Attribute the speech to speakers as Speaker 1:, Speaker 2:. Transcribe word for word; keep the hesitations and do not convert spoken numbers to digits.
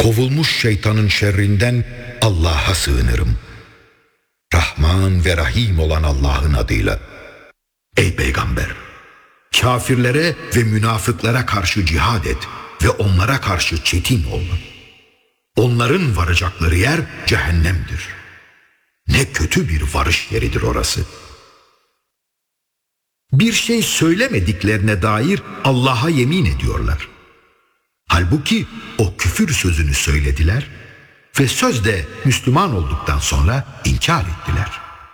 Speaker 1: kovulmuş şeytanın şerrinden Allah'a sığınırım. Rahman ve Rahim olan Allah'ın adıyla. Ey peygamber! Kafirlere ve münafıklara karşı cihad et ve onlara karşı çetin ol. Onların varacakları yer cehennemdir. Ne kötü bir varış yeridir orası. Bir şey söylemediklerine dair Allah'a yemin ediyorlar. Halbuki o küfür sözünü söylediler ve sözde Müslüman olduktan sonra inkar ettiler.